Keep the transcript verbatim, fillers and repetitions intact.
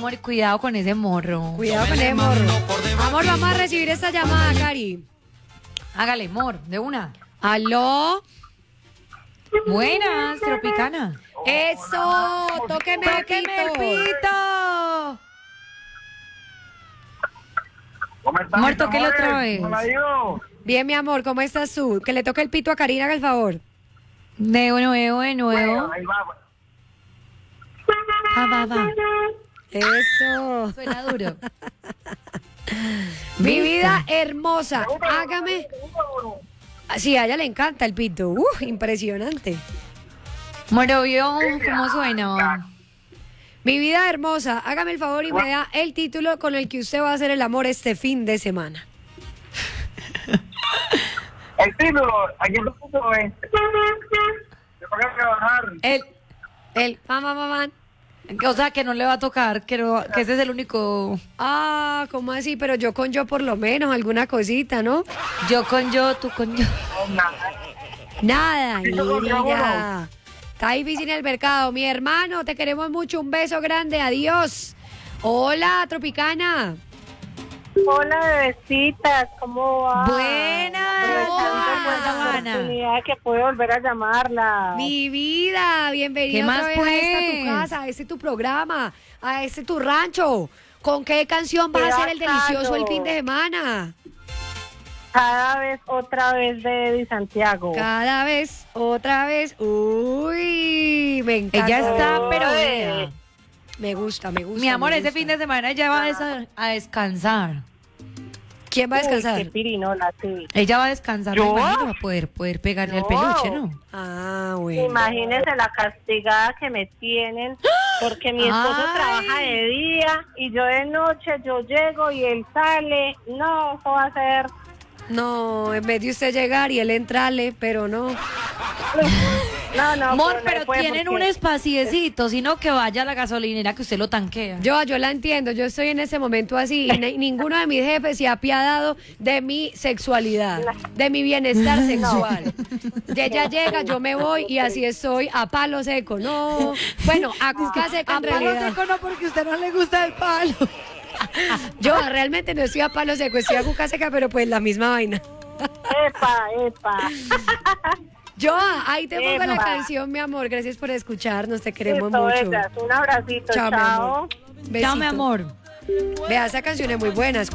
amor, cuidado con ese morro. Cuidado con ese morro. Amor, vamos a recibir esta llamada, Cari. Hágale, amor, de una. ¿Aló? Buenas, Tropicana. Eso, tóqueme, ¡Tóqueme el pito! ¿Cómo estás? Amor, tóquelo otra vez. ¿Cómo la ha ido? Bien, mi amor, ¿cómo estás tú? Que le toque el pito a Karina, haga el favor. De nuevo, de nuevo. Bueno, ahí va. Ah, va, va. Eso. Suena duro. Mi ¿Viste? vida hermosa, hágame... Sí, a ella le encanta el pito. Uf, impresionante. Moro, ¿vio cómo suena? Mi vida hermosa, hágame el favor y me da el título con el que usted va a hacer el amor este fin de semana. El título, aquí lo puso, eh. Te toca trabajar. El, El mamá, mamá. o sea, que no le va a tocar, que, no- que ese es el único... Ah, ¿cómo así? Pero yo con yo por lo menos, alguna cosita, ¿no? Yo con yo, tú con yo. No, nada. Nada, Sí, yo contra Lidia. Está difícil el mercado. Mi hermano, te queremos mucho. Un beso grande. Adiós. Hola, Tropicana. Hola, bebecitas, ¿cómo va? Buenas, Aprovechando, pues, la Joana. oportunidad que puedo volver a llamarla. Mi vida, bienvenida ¿Qué otra más, vez a esta pues? tu casa, a este tu programa, a este tu rancho. ¿Con qué canción vas Qué a hacer el bacano. delicioso el fin de semana? Cada vez, otra vez de Eddie Santiago. Cada vez, otra vez. Uy, me encanta. Ella está, pero Ay. vea. Me gusta, me gusta. Mi amor, me ese gusta. fin de semana ella va a, desa- a descansar. ¿Quién va a Uy, descansar? qué pirinola, sí. Ella va a descansar, ¿Yo? me imagino, va a poder, poder pegarle al No. peluche, ¿no? Ah, bueno. Imagínese la castigada que me tienen, porque mi esposo Ay. trabaja de día y yo de noche, yo llego y él sale. No, eso va a ser... No, en vez de usted llegar y él entrarle, pero no. No, no, Amor, no pero puede tienen porque- un espaciecito, sino que vaya a la gasolinera que usted lo tanquea. Yo, yo la entiendo, yo estoy en ese momento así y ni- ninguno de mis jefes se ha apiadado de mi sexualidad, de mi bienestar sexual. Y ella llega, yo me voy y así estoy a palo seco, no. Bueno, a cuca seca en A palo realidad. seco no, porque a usted no le gusta el palo. Yo realmente no estoy a palo seco, estoy a cuca seca, pero pues la misma vaina. Epa, epa. Yo, ahí te pongo la Epa. canción, mi amor. Gracias por escucharnos, te queremos Listo, mucho. bellas. Un abracito, Chao, chao. mi amor. Chao, mi Besito. amor. Vea, esa canción es muy buena.